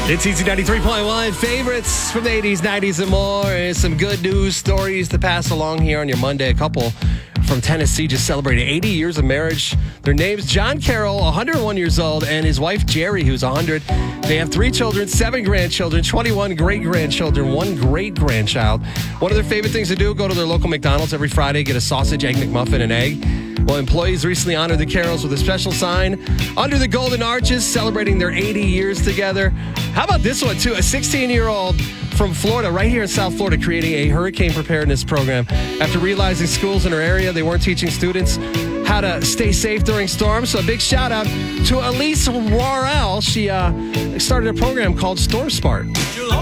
It's Easy 93.1 favorites from the 80s, 90s, and more. And some good news stories to pass along here on your Monday. A couple from Tennessee just celebrated 80 years of marriage. Their names, John Carroll, 101 years old, and his wife, Jerry, who's 100. They have 3 children, 7 grandchildren, 21 great-grandchildren, 1 great-grandchild. One of their favorite things to do, go to their local McDonald's every Friday, get a sausage, egg McMuffin, and egg. Well, employees recently honored the Carrolls with a special sign under the Golden Arches, celebrating their 80 years together. How about this one, too? A 16-year-old from Florida, right here in South Florida, creating a hurricane preparedness program. After realizing schools in her area, they weren't teaching students how to stay safe during storms. So a big shout out to Elise Warrell. She started a program called Storm Smart.